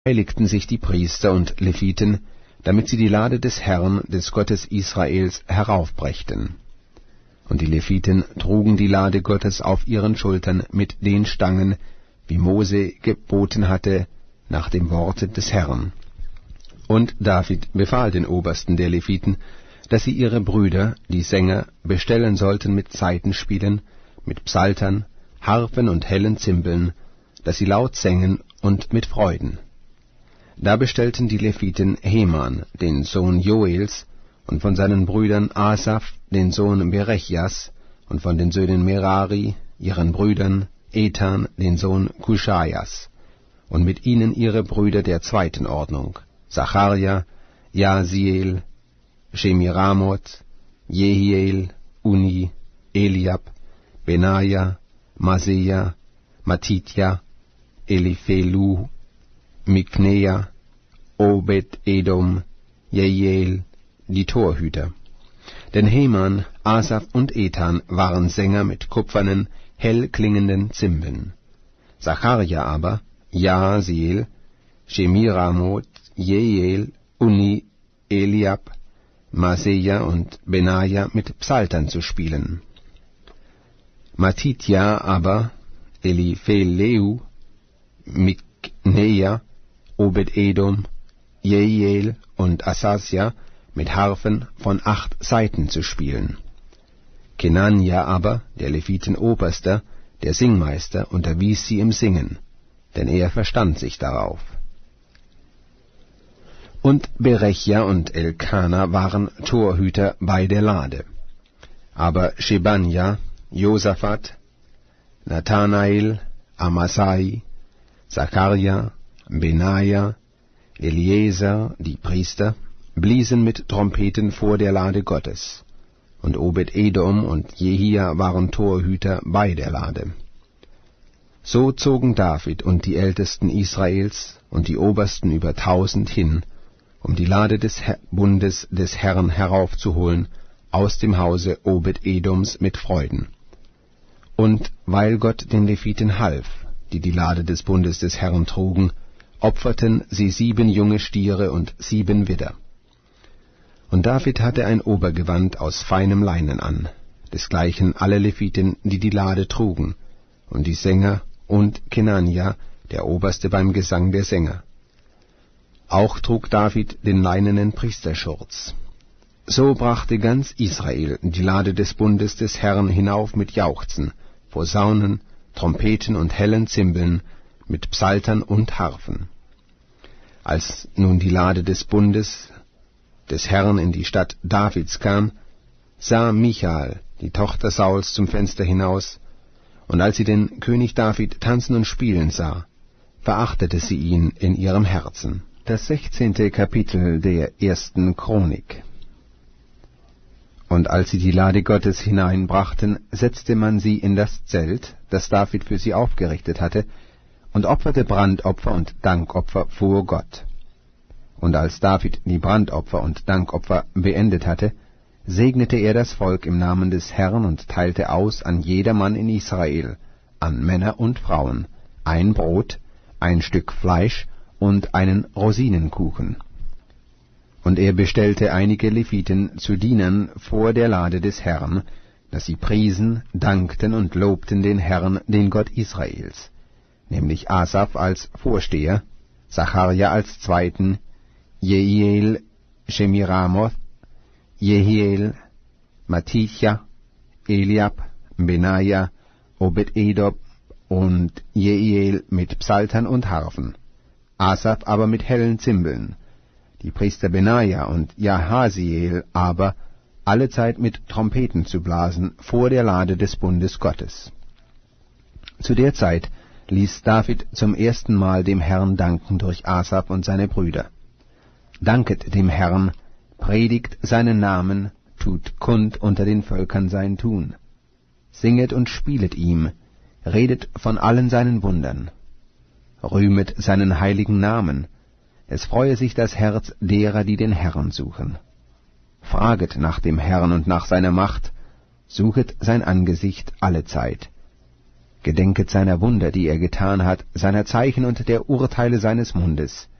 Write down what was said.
heiligten sich die Priester und Leviten, damit sie die Lade des Herrn, des Gottes Israels, heraufbrächten. Und die Leviten trugen die Lade Gottes auf ihren Schultern mit den Stangen, wie Mose geboten hatte, nach dem Worte des Herrn. Und David befahl den Obersten der Leviten, dass sie ihre Brüder, die Sänger, bestellen sollten mit Saitenspielen, mit Psaltern, Harfen und hellen Zimbeln, dass sie laut sängen und mit Freuden. Da bestellten die Leviten Heman, den Sohn Joels, und von seinen Brüdern Asaf, den Sohn Berechjas, und von den Söhnen Merari, ihren Brüdern, Ethan, den Sohn Kuschajas, und mit ihnen ihre Brüder der zweiten Ordnung, Zacharja, Jaasiel, Shemiramoth, Jehiel, Uni, Eliab, Benaja, Maseja, Matitja, Eliphelu, Mikneja, Obed-Edom, Jehiel, die Torhüter. Denn Heman, Asaf und Ethan waren Sänger mit kupfernen, hell klingenden Zimbeln. Zacharja aber, Jaasiel, Shemiramoth, Jehiel, Uni, Eliab, Maseja und Benaja mit Psaltern zu spielen. Matitja aber, Elipheleu, Mikneja, Obed-Edom, Jehiel und Asasja mit Harfen von 8 Saiten zu spielen. Kenania aber, der Leviten Oberster, der Singmeister, unterwies sie im Singen, denn er verstand sich darauf. Und Berechja und Elkana waren Torhüter bei der Lade. Aber Shebanja, Josaphat, Nathanael, Amasai, Zacharja, Benaja, Eliezer, die Priester, bliesen mit Trompeten vor der Lade Gottes, und Obed-Edom und Jehia waren Torhüter bei der Lade. So zogen David und die Ältesten Israels und die Obersten über 1000 hin, um die Lade des Bundes des Herrn heraufzuholen aus dem Hause Obed-Edoms mit Freuden. Und weil Gott den Leviten half, die die Lade des Bundes des Herrn trugen, opferten sie 7 junge Stiere und 7 Widder. Und David hatte ein Obergewand aus feinem Leinen an, desgleichen alle Leviten, die die Lade trugen, und die Sänger und Kenania, der Oberste beim Gesang der Sänger. Auch trug David den leinenen Priesterschurz. So brachte ganz Israel die Lade des Bundes des Herrn hinauf mit Jauchzen, Posaunen, Trompeten und hellen Zimbeln, mit Psaltern und Harfen. Als nun die Lade des Bundes des Herrn in die Stadt Davids kam, sah Michal, die Tochter Sauls, zum Fenster hinaus, und als sie den König David tanzen und spielen sah, verachtete sie ihn in ihrem Herzen. Das 16. Kapitel der 1. Chronik. Und als sie die Lade Gottes hineinbrachten, setzte man sie in das Zelt, das David für sie aufgerichtet hatte, und opferte Brandopfer und Dankopfer vor Gott. Und als David die Brandopfer und Dankopfer beendet hatte, segnete er das Volk im Namen des Herrn und teilte aus an jedermann in Israel, an Männer und Frauen, ein Brot, ein Stück Fleisch und einen Rosinenkuchen. Und er bestellte einige Leviten zu Dienern vor der Lade des Herrn, dass sie priesen, dankten und lobten den Herrn, den Gott Israels, nämlich Asaf als Vorsteher, Zacharja als Zweiten, Jehiel, Shemiramoth, Jehiel, Matitja, Eliab, Benaja, Obed-Edom und Jehiel mit Psaltern und Harfen, Asaf aber mit hellen Zimbeln, die Priester Benaja und Jahaziel aber allezeit mit Trompeten zu blasen vor der Lade des Bundes Gottes. Zu der Zeit ließ David zum ersten Mal dem Herrn danken durch Asaf und seine Brüder. Danket dem Herrn, predigt seinen Namen, tut kund unter den Völkern sein Tun. Singet und spielet ihm, redet von allen seinen Wundern. Rühmet seinen heiligen Namen, es freue sich das Herz derer, die den Herrn suchen. Fraget nach dem Herrn und nach seiner Macht, suchet sein Angesicht allezeit. Gedenket seiner Wunder, die er getan hat, seiner Zeichen und der Urteile seines Mundes.